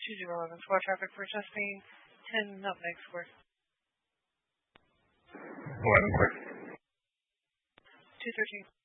2011 Squad traffic for Chesapeake 10 Nutmeg Square. 11 clear. 213.